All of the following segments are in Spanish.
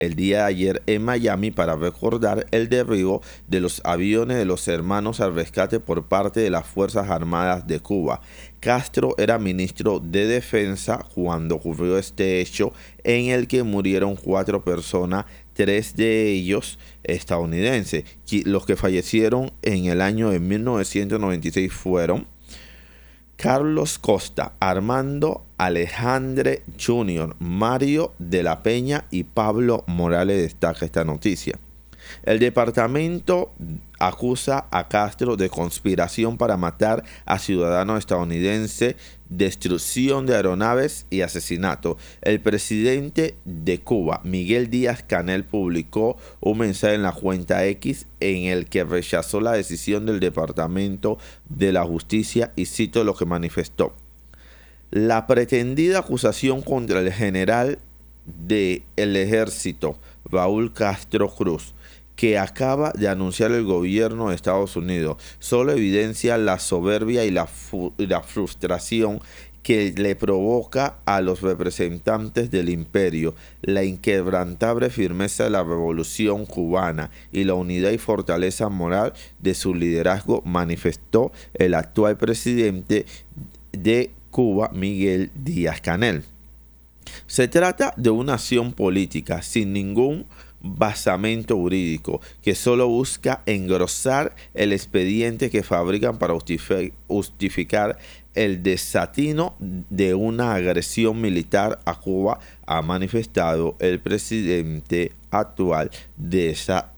el día de ayer en Miami para recordar el derribo de los aviones de los hermanos al rescate por parte de las Fuerzas Armadas de Cuba. Castro era ministro de Defensa cuando ocurrió este hecho en el que murieron 4 personas, 3 de ellos estadounidenses. Los que fallecieron en el año de 1996 fueron Carlos Costa, Armando Alejandre Jr., Mario de la Peña y Pablo Morales. Destaca esta noticia. El departamento acusa a Castro de conspiración para matar a ciudadanos estadounidenses, destrucción de aeronaves y asesinato. El presidente de Cuba, Miguel Díaz-Canel, publicó un mensaje en la cuenta X en el que rechazó la decisión del Departamento de la Justicia y cito lo que manifestó. La pretendida acusación contra el general del ejército, Raúl Castro Cruz, que acaba de anunciar el gobierno de Estados Unidos, solo evidencia la soberbia y la frustración que le provoca a los representantes del imperio, la inquebrantable firmeza de la revolución cubana y la unidad y fortaleza moral de su liderazgo, manifestó el actual presidente de Cuba, Miguel Díaz-Canel. Se trata de una acción política sin ningún basamento jurídico que solo busca engrosar el expediente que fabrican para justificar el desatino de una agresión militar a Cuba, ha manifestado el presidente actual de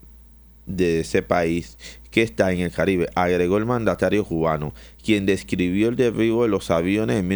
ese país que está en el Caribe, agregó el mandatario cubano, quien describió el derribo de los aviones en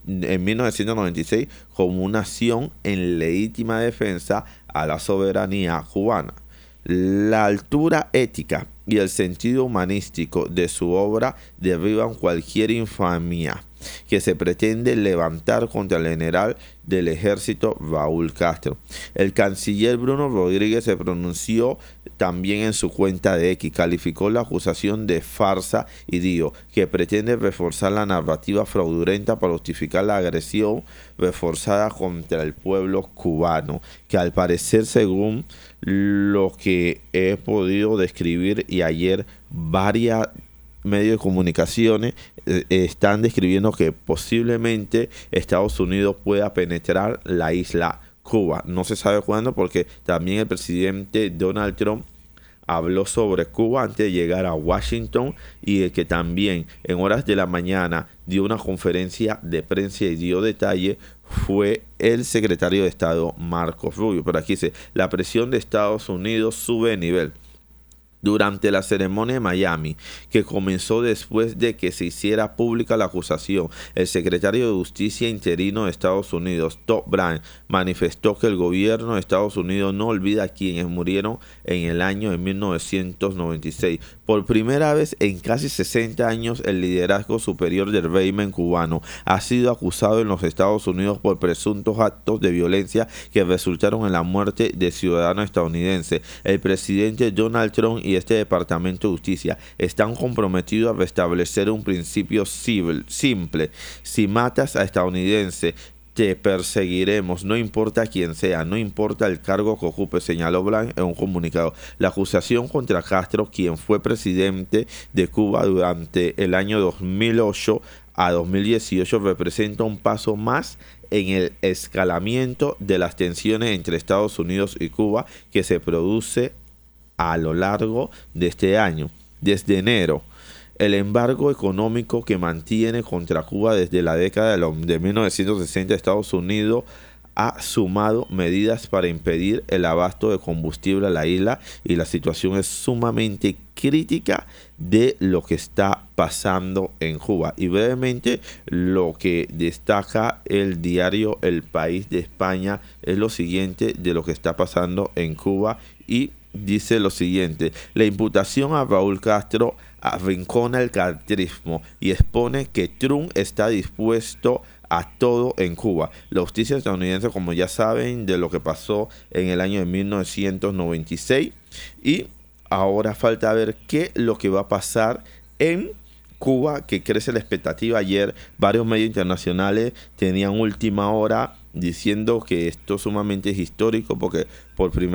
1996 como una acción en legítima defensa a la soberanía cubana. La altura ética y el sentido humanístico de su obra derriban cualquier infamia que se pretende levantar contra el general del ejército Raúl Castro. El canciller Bruno Rodríguez se pronunció también en su cuenta de X, calificó la acusación de farsa y dijo que pretende reforzar la narrativa fraudulenta para justificar la agresión reforzada contra el pueblo cubano, que al parecer, según lo que he podido describir y ayer varias medios de comunicaciones están describiendo que posiblemente Estados Unidos pueda penetrar la isla Cuba. No se sabe cuándo, porque también el presidente Donald Trump habló sobre Cuba antes de llegar a Washington, y el que también en horas de la mañana dio una conferencia de prensa y dio detalle fue el secretario de Estado Marco Rubio. Pero aquí dice, la presión de Estados Unidos sube de nivel. Durante la ceremonia de Miami, que comenzó después de que se hiciera pública la acusación, el secretario de Justicia interino de Estados Unidos, Todd Bryant, manifestó que el gobierno de Estados Unidos no olvida a quienes murieron en el año de 1996. Por primera vez en casi 60 años, el liderazgo superior del régimen cubano ha sido acusado en los Estados Unidos por presuntos actos de violencia que resultaron en la muerte de ciudadanos estadounidenses. El presidente Donald Trump y este Departamento de Justicia están comprometidos a restablecer un principio simple. Si matas a estadounidenses, te perseguiremos, no importa quién sea, no importa el cargo que ocupe, señaló Blanc en un comunicado. La acusación contra Castro, quien fue presidente de Cuba durante el año 2008 a 2018, representa un paso más en el escalamiento de las tensiones entre Estados Unidos y Cuba que se produce a lo largo de este año. Desde enero, el embargo económico que mantiene contra Cuba desde la década de 1960, Estados Unidos ha sumado medidas para impedir el abasto de combustible a la isla, y la situación es sumamente crítica de lo que está pasando en Cuba. Y brevemente, lo que destaca el diario El País de España es lo siguiente de lo que está pasando en Cuba, y dice lo siguiente: la imputación a Raúl Castro arrincona el castrismo y expone que Trump está dispuesto a todo en Cuba. La justicia estadounidense, como ya saben, de lo que pasó en el año de 1996, y ahora falta ver qué es lo que va a pasar en Cuba, que crece la expectativa. Ayer varios medios internacionales tenían última hora diciendo que esto sumamente es histórico porque por primera